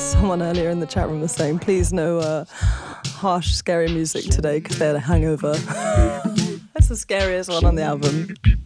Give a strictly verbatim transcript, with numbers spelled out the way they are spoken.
someone earlier in the chat room was saying, please no uh, harsh, scary music today because they had a hangover. That's the scariest one on the album.